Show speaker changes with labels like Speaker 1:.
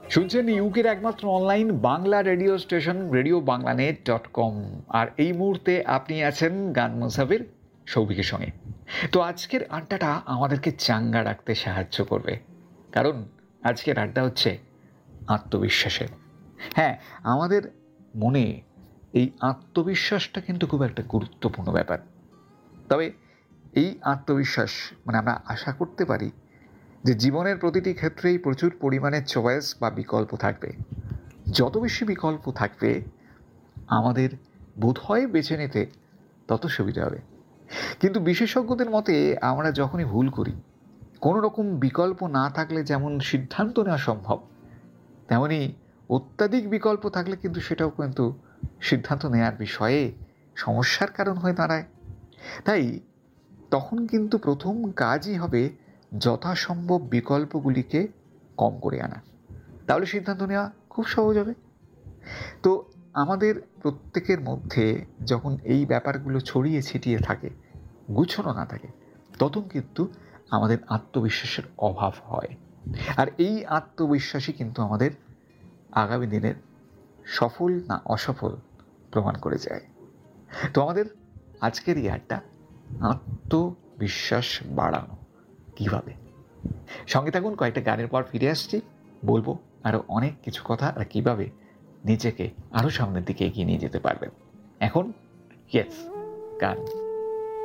Speaker 1: শুনছেন ইউকের একমাত্র online Bangla radio station RadioBanglaNet.com। আর এই মুহূর্তে আপনি আছেন গান মুসাফির সৌভিকের সঙ্গে। তো আজকের আড্ডাটা আমাদেরকে চাঙ্গা রাখতে সাহায্য করবে, কারণ আজকের আড্ডা হচ্ছে আত্মবিশ্বাসের। হ্যাঁ, আমাদের মনে এই আত্মবিশ্বাসটা কিন্তু খুব একটা গুরুত্বপূর্ণ ব্যাপার। তবে এই আত্মবিশ্বাস আমরা আশা করতে পারি যে জীবনের প্রতিটি ক্ষেত্রেই প্রচুর পরিমাণে চয়েস বা বিকল্প থাকবে। যত বেশি বিকল্প থাকবে আমাদের বোধহয় বেছে নিতে তত সুবিধা হবে। কিন্তু বিশেষজ্ঞদের মতে আমরা যখনই ভুল করি, কোনো রকম বিকল্প না থাকলে যেমন সিদ্ধান্ত নেওয়া সম্ভব, তেমনি অত্যাধিক বিকল্প থাকলে কিন্তু সেটাও কিন্তু সিদ্ধান্ত নেওয়ার বিষয়ে সমস্যার কারণ হয়ে দাঁড়ায়। তাই তখন কিন্তু প্রথম কাজই হবে যথাসম্ভব বিকল্পগুলিকে কম করে আনা, তাহলে সিদ্ধান্ত নেওয়া খুব সহজ হবে। তো আমাদের প্রত্যেকের মধ্যে যখন এই ব্যাপারগুলো ছড়িয়ে ছিটিয়ে থাকে, গুছানো না থাকে, তখন কিন্তু আমাদের আত্মবিশ্বাসের অভাব হয়। আর এই আত্মবিশ্বাসই কিন্তু আমাদের আগামী দিনের সফল না অসফল প্রমাণ করে যায়। তো আমাদের আজকের এই আড্ডা আত্মবিশ্বাস বাড়ানো কীভাবে। সঙ্গে থাকুন, কয়েকটা গানের পর ফিরে আসছি, বলবো আরও অনেক কিছু কথা, আর কীভাবে নিজেকে আরও সামনের দিকে এগিয়ে নিয়ে যেতে পারবেন। এখন ইয়েস, গান।